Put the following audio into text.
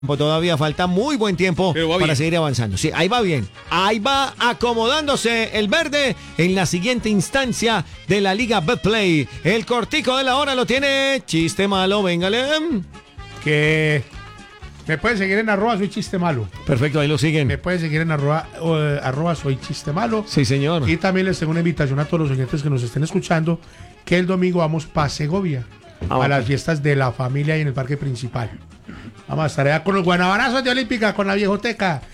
Todavía falta muy buen tiempo Pero va para bien. seguir avanzando. Sí, ahí va bien. Ahí va acomodándose el verde en la siguiente instancia de la Liga Betplay. El cortico de la hora lo tiene Chiste Malo, véngale. Que me pueden seguir en @ soy chiste malo. Perfecto, ahí lo Me siguen. pueden seguir en @ soy chiste malo. Sí, señor. Y también les tengo una invitación a todos los oyentes que nos estén escuchando, que el domingo vamos para Segovia, a las fiestas de la familia y en el parque principal. Vamos a estar allá con los guanabanazos de Olímpica, con la viejoteca.